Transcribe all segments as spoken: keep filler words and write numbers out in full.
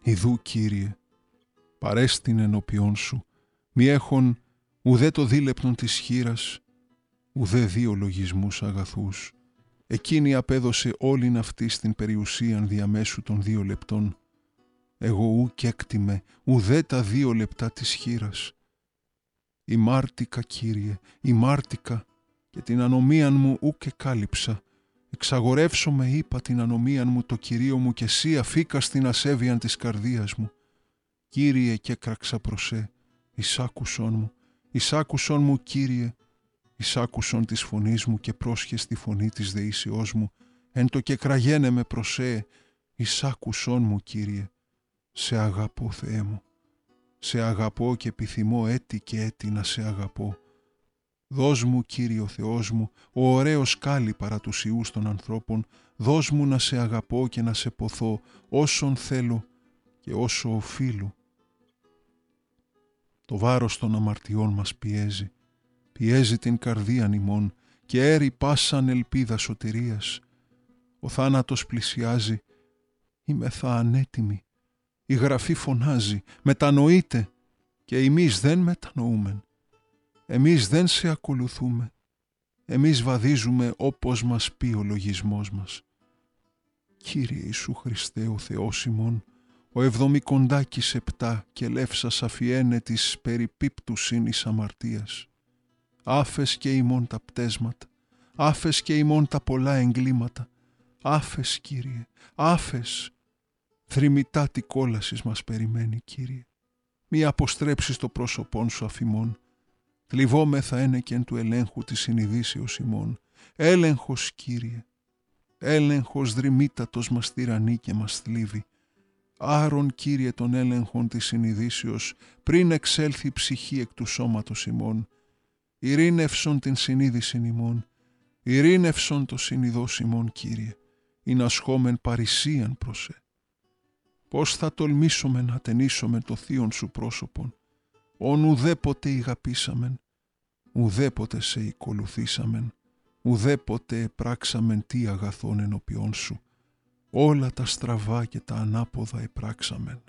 Ιδού, Κύριε, παρέστην ενώπιόν σου, μη έχων ουδέ το δίλεπτον της χήρας, ουδέ δύο λογισμούς αγαθούς. Εκείνη απέδωσε όλην αυτή στην περιουσίαν διαμέσου των δύο λεπτών. Εγώ ου κέκτιμε ουδέ τα δύο λεπτά της χήρας. Ημάρτηκα, Κύριε, ημάρτηκα, και την ανομίαν μου ου και κάλυψα. Εξαγορεύσω με είπα την ανομίαν μου το Κυρίο μου, και εσύ αφήκα στην ασέβειαν της καρδίας μου. Κύριε, και έκραξα προσέ, εισάκουσον μου, εισάκουσον μου, Κύριε, εισάκουσον της φωνής μου και πρόσχες τη φωνή της δεήσεώς μου, εν το και κραγένε με προσέ, εισάκουσον μου, Κύριε. Σε αγαπώ, Θεέ μου, σε αγαπώ και επιθυμώ έτη και έτη να σε αγαπώ. Δώσ' μου, Κύριο Θεός μου, ο ωραίος κάλλη παρά τους ιούς των ανθρώπων, δώσ' μου να σε αγαπώ και να σε ποθώ όσον θέλω και όσο οφείλω. Το βάρος των αμαρτιών μας πιέζει, πιέζει την καρδίαν ημών και έρει πάσαν ελπίδα σωτηρίας. Ο θάνατος πλησιάζει, είμεθα ανέτοιμοι. Η Γραφή φωνάζει, μετανοείτε, και εμείς δεν μετανοούμεν. Εμείς δεν σε ακολουθούμε. Εμείς βαδίζουμε όπως μας πει ο λογισμός μας. Κύριε Ιησού Χριστέ ο Θεός ημών, ο εβδομικοντάκης επτά και λεύσας αφιένε της περιπίπτουσιν εις αμαρτίας. Άφες και ημών τα πτέσματα, άφες και ημών τα πολλά εγκλήματα. Άφες, Κύριε, άφες. Θρυμητά τι κόλασης μας περιμένει, Κύριε. Μη αποστρέψεις το πρόσωπόν σου αφημών. Θλιβόμεθα ένεκεν του ελέγχου της συνειδήσεως ημών. Έλεγχος, Κύριε. Έλεγχος δρυμύτατος μας τυραννεί και μας θλίβει. Άρον, Κύριε, τον έλεγχον της συνειδήσεως, πριν εξέλθει η ψυχή εκ του σώματος ημών. Ειρήνευσον την συνείδησιν ημών. Ειρήνευσον το συνειδός ημών, Κύριε. ειν ασχόμεν παρησίαν προσέ. Πώς θα τολμήσουμε να ταινίσουμε το θείον σου πρόσωπον, ον ουδέποτε ηγαπήσαμεν, ουδέποτε σε οικολουθήσαμεν, ουδέποτε επράξαμεν τι αγαθόν ενώπιόν σου, όλα τα στραβά και τα ανάποδα επράξαμεν.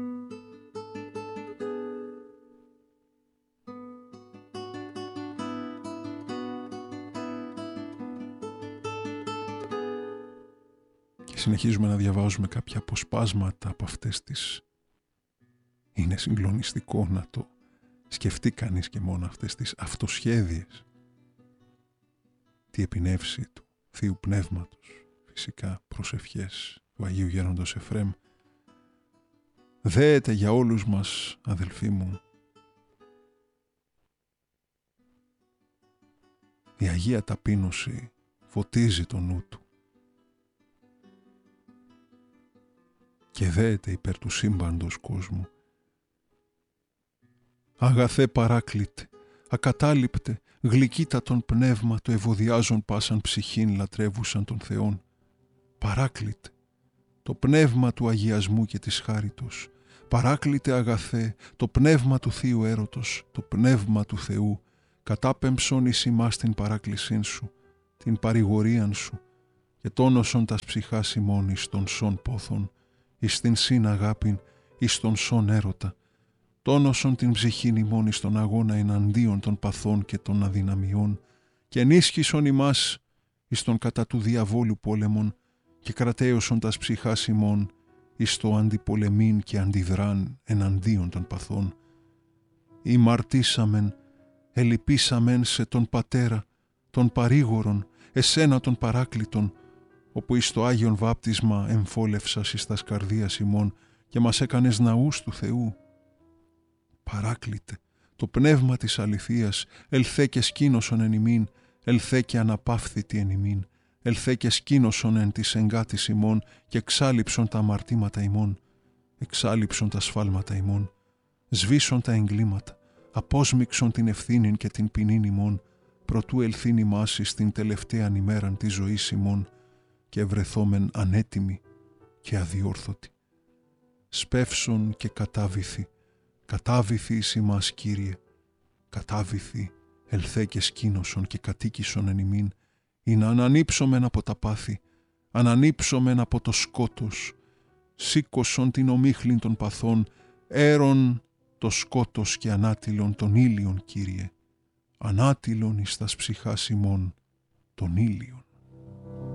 Συνεχίζουμε να διαβάζουμε κάποια αποσπάσματα από αυτές τις... Είναι συγκλονιστικό να το σκεφτεί κανείς και μόνο αυτές τις αυτοσχέδιες. Τι επινεύση του Θείου Πνεύματος, φυσικά προσευχές του Αγίου Γέροντος Εφραίμ. Δέεται για όλους μας, αδελφοί μου, η Αγία Ταπείνωση φωτίζει το νου του και δέεται υπέρ του σύμπαντος κόσμου. Αγαθέ παράκλητε, ακατάληπτε, γλυκύτατον πνεύμα το ευωδιάζον πάσαν ψυχήν λατρεύουσαν των Θεών. Παράκλητε, το πνεύμα του αγιασμού και της χάριτος. Παράκλητε αγαθέ, το πνεύμα του Θείου έρωτος, το πνεύμα του Θεού, κατάπεμψον εις ημάς την παράκλησήν σου, την παρηγορίαν σου, και τόνωσον τας ψυχάς ημών εις των σών πόθων, εις την σύν αγάπην, εις τον σών έρωτα, τόνωσον την ψυχήν ημών εις τον αγώνα εναντίον των παθών και των αδυναμιών, και ενίσχυσον ημάς εις τον κατά του διαβόλου πόλεμον, και κρατέωσον τας ψυχάς ημών εις το αντιπολεμήν και αντιδράν εναντίον των παθών. Ημαρτήσαμεν, ελυπήσαμεν σε τον Πατέρα, τον παρήγορον, εσένα τον παράκλητον, όπου εις το Άγιον βάπτισμα εμφόλευσας εις τας καρδίας ημών και μας έκανες ναούς του Θεού. Παράκλητε, το πνεύμα της αληθείας, ελθέ και σκήνωσον εν ημίν, ελθέ και αναπαύθητη εν ημίν, ελθέ και σκήνωσον εν της εγκάτης ημών και εξάλειψον τα αμαρτήματα ημών, εξάλειψον τα σφάλματα ημών, σβήσον τα εγκλήματα, απόσμιξον την ευθύνην και την ποινήν ημών, προτού ελθήν ημάς εις την τελευταίαν ημέραν της ζωής ημών, και βρεθόμεν ανέτοιμοι και αδιόρθωτοι. Σπεύσον και κατάβηθη, κατάβηθη εις ημάς, Κύριε, κατάβηθη, ελθέ και σκήνωσον και κατοίκησον εν ημίν, ή να ανανύψομεν από τα πάθη, ανανύψομεν από το σκότος, σήκωσον την ομίχλην των παθών, έρον το σκότος και ανάτιλον των ήλιων, Κύριε, ανάτιλον εις τας ψυχάς ημών των ήλιων.